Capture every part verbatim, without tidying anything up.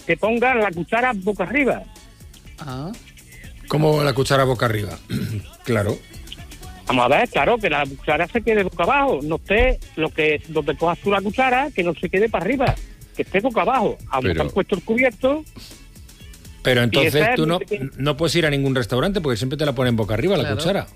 que ponga la cuchara boca arriba. Ah. ¿Cómo la cuchara boca arriba? Claro. Vamos a ver, claro, que la cuchara se quede boca abajo. No esté lo que donde cojas tú la cuchara, que no se quede para arriba, que esté boca abajo. Aunque Pero... te han puesto el cubierto. Pero entonces tú no, que... no puedes ir a ningún restaurante porque siempre te la ponen boca arriba, claro, la cuchara.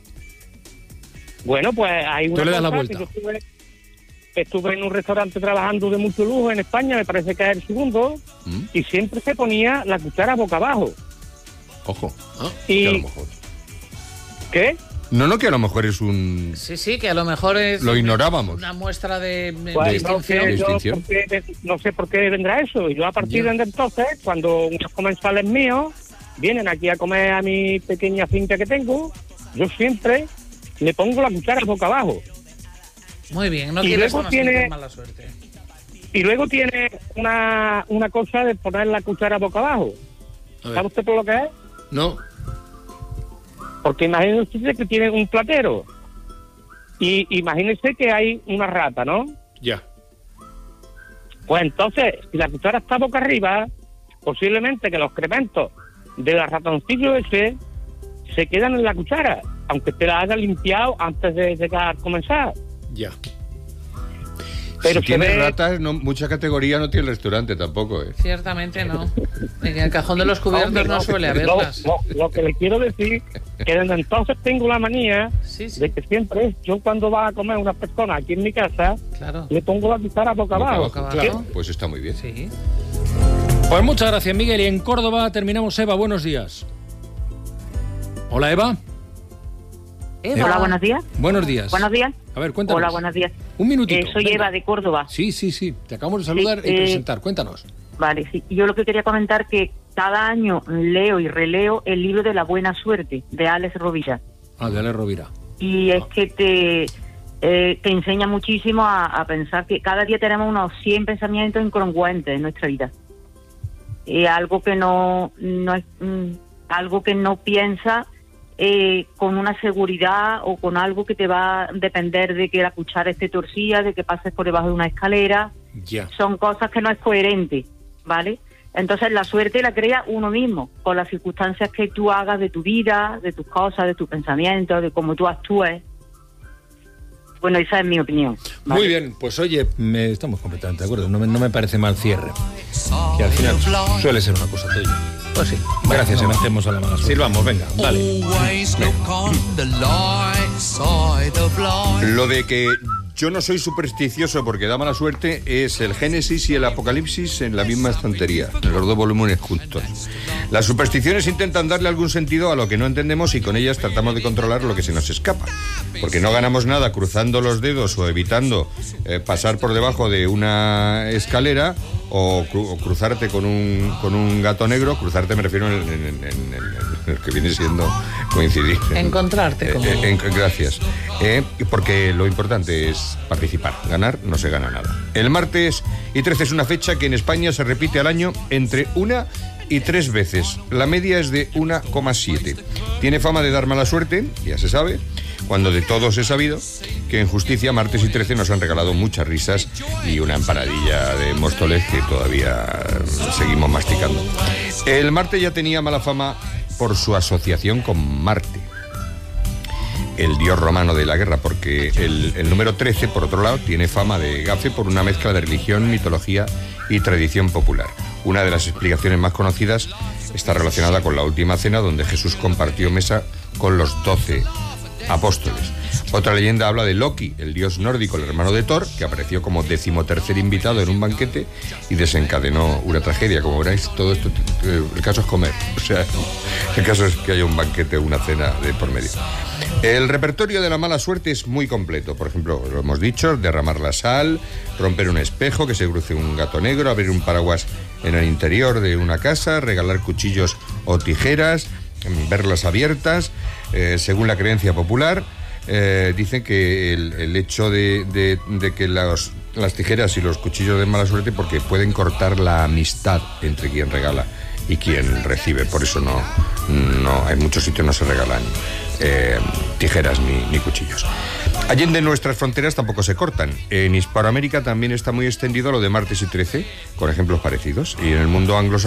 Bueno, pues hay una tú le das cosa la vuelta. Que yo estuve, estuve en un restaurante trabajando de mucho lujo en España, me parece que es el segundo, ¿Mm? y siempre se ponía la cuchara boca abajo. Ojo. Ah, y... que a lo mejor. ¿Qué? No, no, que a lo mejor es un... Sí, sí, que a lo mejor es... Lo ignorábamos. Una muestra de, de, pues, de distinción. No sé, yo, distinción. Porque, no sé por qué vendrá eso. Y yo a partir ya. de entonces, cuando unos comensales míos vienen aquí a comer a mi pequeña finca que tengo, yo siempre le pongo la cuchara boca abajo. Muy bien, no y quieres luego tiene mala suerte. Y luego tiene una, una cosa de poner la cuchara boca abajo. ¿Sabe usted por lo que es? No. Porque imagínense que tiene un platero y imagínense que hay una rata, ¿no? Ya. Pues entonces, si la cuchara está boca arriba, posiblemente que los excrementos de la ratoncillo ese se quedan en la cuchara, aunque te la haya limpiado antes de llegar a comenzar. Ya. Pero si tiene ve... ratas, no, mucha categoría no tiene el restaurante tampoco, ¿eh? Ciertamente no. En el cajón de los cubiertos no, no, no suele haberlas. No, no, lo que le quiero decir que desde entonces tengo la manía sí, sí. de que siempre, yo cuando va a comer una persona aquí en mi casa, claro. le pongo la cuchara boca, boca abajo. Boca abajo. Claro, pues está muy bien. Sí. Pues muchas gracias, Miguel. Y en Córdoba terminamos. Eva, buenos días. Hola, Eva. Eva. Hola, buenos días. Buenos días. Buenos días. A ver, cuéntanos. Hola, buenos días. Un minutito. Eh, soy venga. Eva de Córdoba. Sí, sí, sí. Te acabamos de saludar sí, y eh, presentar. Cuéntanos. Vale, sí. Yo lo que quería comentar que cada año leo y releo el libro de La Buena Suerte, de Alex Rovira. Ah, de Alex Rovira. Y es que te, eh, te enseña muchísimo a, a pensar que cada día tenemos unos cien pensamientos incongruentes en nuestra vida. Y algo que no, no es, mm, algo que no piensa eh, con una seguridad o con algo que te va a depender de que la cuchara esté torcida, de que pases por debajo de una escalera. Ya. Son cosas que no es coherente, ¿vale? Entonces la suerte la crea uno mismo, con las circunstancias que tú hagas de tu vida, de tus cosas, de tus pensamientos, de cómo tú actúes. Bueno, esa es mi opinión, ¿vale? Muy bien, pues oye, me, estamos completamente de acuerdo, no me, no me parece mal cierre, que al final suele ser una cosa tuya. Pues sí, gracias, no, hacemos a la mala suerte. Silvamos, venga, dale. Lo de que yo no soy supersticioso porque da mala suerte es el Génesis y el Apocalipsis en la misma estantería, en los dos volúmenes juntos. Las supersticiones intentan darle algún sentido a lo que no entendemos y con ellas tratamos de controlar lo que se nos escapa. Porque no ganamos nada cruzando los dedos o evitando eh, pasar por debajo de una escalera o, cru- o cruzarte con un, con un gato negro. Cruzarte me refiero en, en, en, en, en el que viene siendo coincidir. Encontrarte. Como... Eh, en, gracias. Eh, porque lo importante es participar. Ganar no se gana nada. El martes y trece es una fecha que en España se repite al año entre una y tres veces. La media es de uno coma siete. Tiene fama de dar mala suerte, ya se sabe, cuando de todos he sabido que en Justicia martes y trece nos han regalado muchas risas y una empanadilla de Móstoles que todavía seguimos masticando. El martes ya tenía mala fama por su asociación con Marte, el dios romano de la guerra, porque el, el número trece, por otro lado, tiene fama de gafe por una mezcla de religión, mitología y tradición popular. Una de las explicaciones más conocidas está relacionada con la última cena, donde Jesús compartió mesa con los doce apóstoles. Otra leyenda habla de Loki, el dios nórdico, el hermano de Thor, que apareció como decimotercer invitado en un banquete y desencadenó una tragedia. Como veréis, todo esto, el caso es comer. O sea, el caso es que haya un banquete o una cena de por medio. El repertorio de la mala suerte es muy completo. Por ejemplo, lo hemos dicho, derramar la sal, romper un espejo, que se cruce un gato negro, abrir un paraguas en el interior de una casa, regalar cuchillos o tijeras, verlas abiertas, eh, según la creencia popular. Eh, dicen que el, el hecho de, de, de que los, las tijeras y los cuchillos den mala suerte porque pueden cortar la amistad entre quien regala y quien recibe. Por eso no, no en muchos sitios no se regalan eh, tijeras ni, ni cuchillos. Allende nuestras fronteras tampoco se cortan. En Hispanoamérica también está muy extendido lo de martes y trece, con ejemplos parecidos. Y en el mundo anglosajón